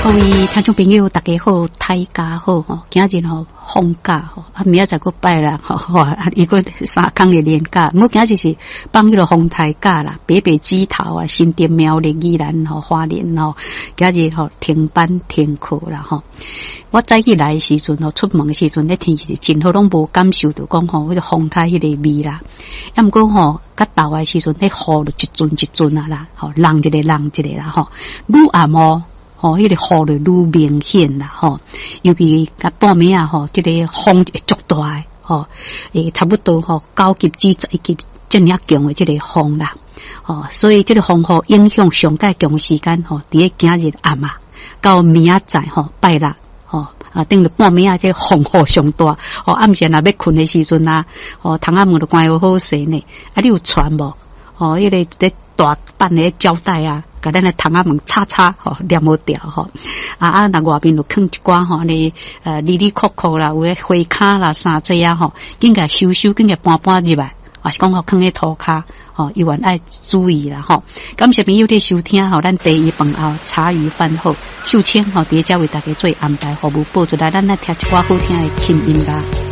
各位听众朋友，大家好，大家好吼！今日吼放假吼，明仔载个拜啦吼，伊个3天的连假，我今日是放迄个风台假啦，北北基头啊，新店苗栗宜兰吼花莲吼，今日吼停班停课啦吼。我早起来的时阵吼，出门的时阵，那天气真好，拢无感受到讲吼迄个风台迄个味啦。要毋过吼，甲倒的时阵，那雨就一阵一阵啊啦，吼，浪一个浪一个啦吼，愈暗哦。吼，迄个雨就愈明显啦，吼，尤其甲半暝啊，吼，这个风会足大诶，吼，差不多吼9级至11级这么强的这个风啦，吼，所以这个风雨影响上介强的时间，吼，伫个今日暗啊，到明仔载吼拜六，吼。等了半暝啊，这风雨上大，哦，暗时若要困的时阵啊，哦，窗仔门就关好势呢，啊，你有传无？哦，迄个咧大板的胶带啊，甲咱的窗仔门插吼，连无掉吼。若外面就放一寡吼，哩哩扣扣啦，有诶花卡啦啥这样吼，紧甲收，紧甲搬入来，还是讲吼放喺涂骹，吼，永远爱注意啦吼。感谢朋友的收听吼，咱第一饭后茶余饭后，秀清吼，伫遮为大家做安排，服务播出来，咱来听一寡好听的轻音乐。